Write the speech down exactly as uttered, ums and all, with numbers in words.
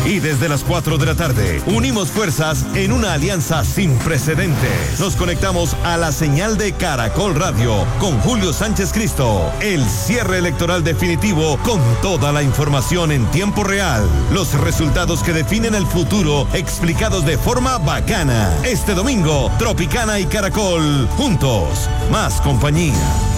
Y desde las cuatro de la tarde, unimos fuerzas en una alianza sin precedentes. Nos conectamos a la señal de Caracol Radio con Julio Sánchez Cristo. El cierre electoral definitivo con toda la información en tiempo real. Los resultados que definen el futuro explicados de forma bacana. Este domingo, Tropicana y Caracol juntos. Más compañía.